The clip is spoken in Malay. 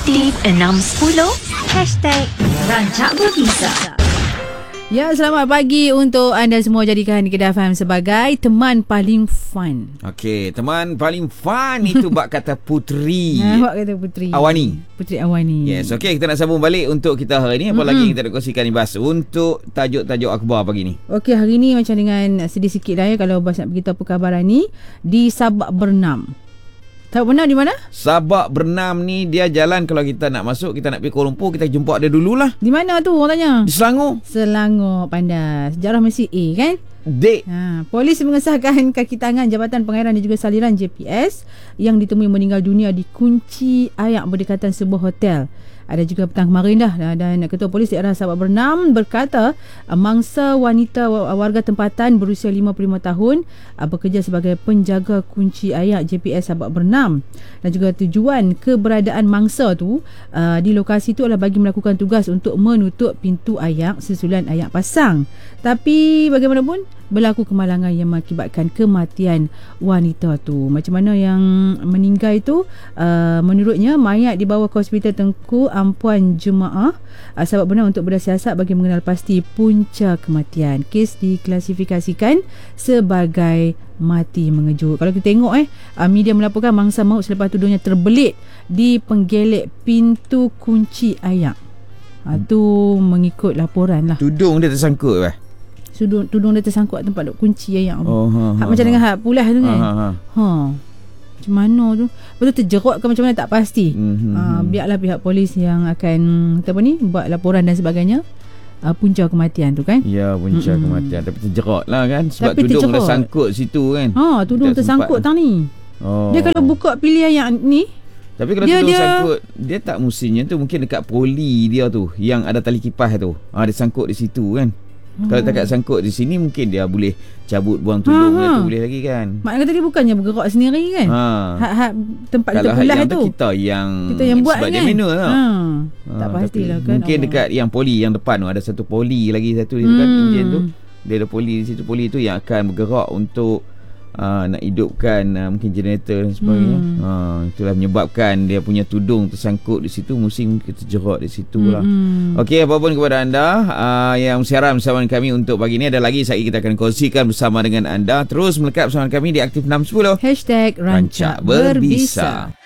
Aktif 610 #Rancak Berbisa. Ya, selamat pagi untuk anda semua. Jadikan Kedah FM sebagai teman paling fun. Okey, teman paling fun itu bak kata Puteri. Bak kata Puteri Awani. Yes, okey, kita nak sambung balik untuk kita hari ni. Apa lagi yang kita nak kongsikan ni, Bas, untuk tajuk-tajuk akhbar pagi ni? Okey, hari ni macam dengan sedih sikit lah ya, kalau Bas nak beritahu perkabaran ni. Di Sabak Bernam. Tahu benar di mana? Sabak Bernam ni dia jalan, kalau kita nak masuk, kita nak pergi Kuala Lumpur, kita jumpa dia dululah. Di mana tu orang tanya? Di Selangor. Selangor, pandai. Sejarah mesti A kan? Dek. Polis mengesahkan kaki tangan Jabatan Pengairan dan juga Saliran JPS yang ditemui meninggal dunia di kunci ayak berdekatan sebuah hotel. Ada juga petang kemarin dah, dan Ketua Polis Daerah Sabak Bernam berkata mangsa wanita warga tempatan berusia 55 tahun bekerja sebagai penjaga kunci ayak JPS Sabak Bernam, dan juga tujuan keberadaan mangsa tu di lokasi tu adalah bagi melakukan tugas untuk menutup pintu ayak susulan ayak pasang. Tapi bagaimanapun berlaku kemalangan yang mengakibatkan kematian wanita tu. Macam mana yang meninggal itu, menurutnya mayat dibawa ke Hospital Tengku Ampuan Jumaah Sabak Bernam untuk berdasiasat bagi mengenal pasti punca kematian. Kes diklasifikasikan sebagai mati mengejut. Kalau kita tengok media melaporkan mangsa maut selepas tudungnya terbelit di penggelek pintu kunci ayak. Tu mengikut laporan lah. Tudung dia tersangkut lah. Tudung dia tersangkut tempat duk kunci ayak tu. Macam dengan hak pulas tu kan. Macam mana tu? Betul terjerut ke macam mana tak pasti. Biarlah pihak polis yang akan buat laporan dan sebagainya. Punca kematian tu kan. Ya, punca kematian. Tapi terjerut lah kan. Sebab tudung tersangkut situ kan. Tudung tersangkut tang ni. Dia kalau buka pilih ayak ni, tapi kalau tudung sangkut, dia tak musinya tu mungkin dekat poli dia tu yang ada tali kipas tu. Dia sangkut di situ kan. Kalau tak sangkut di sini, mungkin dia boleh cabut buang tudung dia tu boleh lagi kan. Maknanya tadi bukannya bergerak sendiri kan. Hak tempat kita pulas tu. Kita yang buat sebab kan. dia manual lah. Tak pastilah kan. Mungkin dekat yang poli yang depan tu ada satu poli lagi satu di dekat enjin tu. Dia ada poli di situ, poli tu yang akan bergerak untuk nak hidupkan mungkin generator dan sebagainya. Itulah menyebabkan dia punya tudung tersangkut di situ, musim terjerat di situ lah. Okey, apapun kepada anda yang siaran bersama kami untuk pagi ni, ada lagi sekali kita akan kongsikan bersama dengan anda. Terus melekat bersama kami di Aktif 610 #Rancak Berbisa.